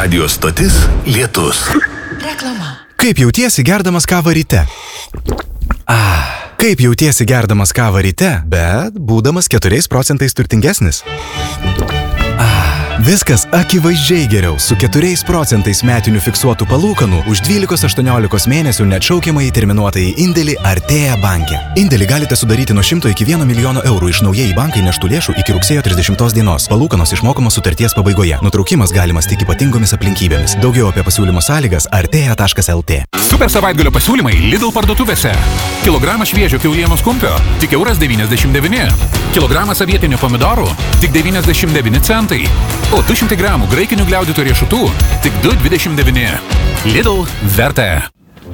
Radio stotis Lietus. Reklama. Kaip jautiesi gerdamas kavą ryte? Kaip jautiesi gerdamas kavą ryte, bet būdamas 4% turtingesnis? Viskas akivaizdžiai geriau su 4% metinių fiksuotų palūkanų už 12-18 mėnesių neatšaukiamai terminuotai indėlį Artea banke. Indėlį galite sudaryti nuo 100 iki 1 milijono eurų iš naujai bankai neštų lėšų iki rugsėjo 30 dienos. Palūkanos išmokamos sutarties pabaigoje. Nutraukimas galimas tik ypatingomis aplinkybėmis. Daugiau apie pasiūlymo sąlygas artea.lt. Super savaitgalio pasiūlymai Lidl parduotuvėse. Kilogramas šviežio kiaulienos kumpio tik €99. Kilogramas avietinių pomidorų tik 99 centai. O 200 gramų graikinių gliaudytų riešutų tik €2,29. Lidl verta.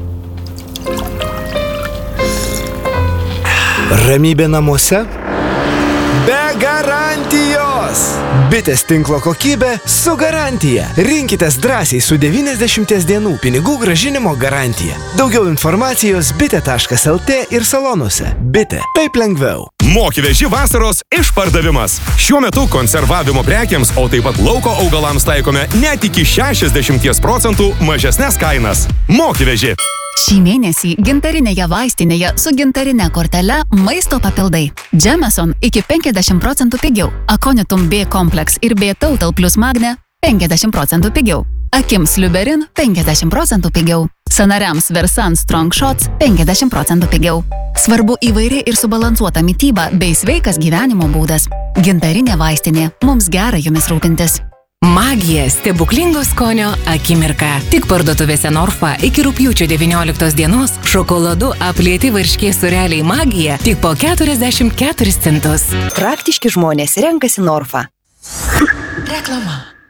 Ramybė namuose? Be garantijos! Bitės tinklo kokybė su garantija. Rinkitės drąsiai su 90 dienų pinigų grąžinimo garantija. Daugiau informacijos bitė.lt ir salonuose. Bitė. Taip lengviau. Moki veži vasaros išpardavimas. Šiuo metu konservavimo prekiams, o taip pat lauko augalams taikome net iki 60% mažesnės kainas. Moki veži. Šį mėnesį gintarinėje vaistinėje su gintarine kortele maisto papildai. Jameson iki 50% pigiau. Aconitum B kompleks ir B Total plus Magne 50% pigiau. Akims Liuberin 50% pigiau. Sanariams Versan Strong Shots 50% pigiau. Svarbu įvairi ir subalansuota mityba bei sveikas gyvenimo būdas. Gintarinė vaistinė. Mums gera jumis rūpintis. Magija stebuklingo skonio akimirka. Tik parduotuvėse Norfa iki rugpjūčio 19 dienos šokoladu aplieti varškės sūreliai Magija tik po 44 centus. Praktiški žmonės renkasi Norfa. Reklama.